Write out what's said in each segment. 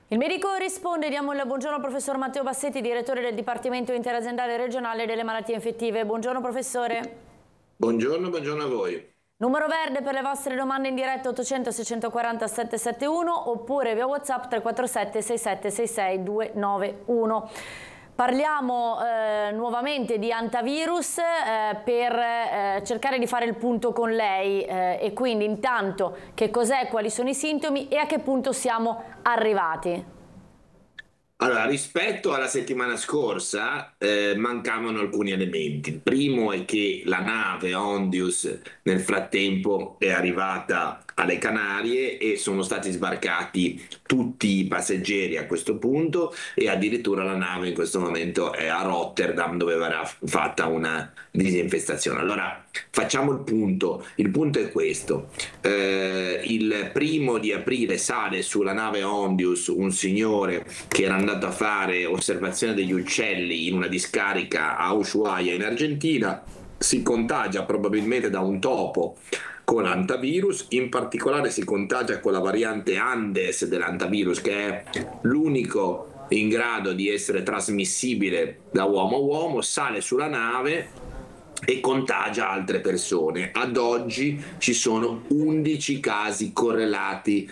Il medico risponde, diamo il buongiorno al professor Matteo Bassetti, direttore del Dipartimento Interaziendale Regionale delle Malattie Infettive. Buongiorno professore. Buongiorno a voi. Numero verde per le vostre domande in diretta 800 640 771 oppure via WhatsApp 347 6766 291. Parliamo nuovamente di antivirus per cercare di fare il punto con lei e quindi intanto che cos'è, quali sono i sintomi e a che punto siamo arrivati. Allora, rispetto alla settimana scorsa mancavano alcuni elementi. Il primo è che la nave Ondius nel frattempo è arrivata alle Canarie e sono stati sbarcati tutti i passeggeri a questo punto e addirittura la nave in questo momento è a Rotterdam dove verrà fatta una disinfestazione. Allora, facciamo il punto. Il punto è questo. Il 1° aprile sale sulla nave Ondius un signore che era andato a fare osservazione degli uccelli in una discarica a Ushuaia in Argentina, si contagia probabilmente da un topo con l'antivirus, in particolare si contagia con la variante Andes dell'antivirus, che è l'unico in grado di essere trasmissibile da uomo a uomo, sale sulla nave e contagia altre persone. Ad oggi ci sono 11 casi correlati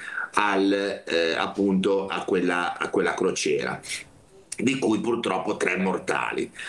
appunto a quella crociera, di cui purtroppo 3 mortali.